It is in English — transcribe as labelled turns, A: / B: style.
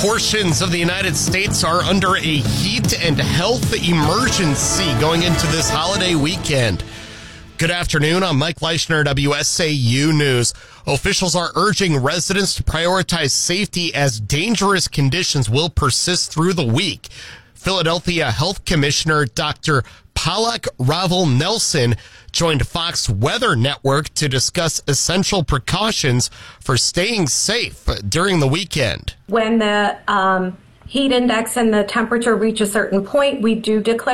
A: Portions of the United States are under a heat and health emergency going into this holiday weekend. Good afternoon. I'm Mike Leischner, WSAU News. Officials are urging residents to prioritize safety as dangerous conditions will persist through the week. Philadelphia Health Commissioner Dr. Palak Raval Nelson joined Fox Weather Network to discuss essential precautions for staying safe during the weekend.
B: When the heat index and the temperature reach a certain point, we do declare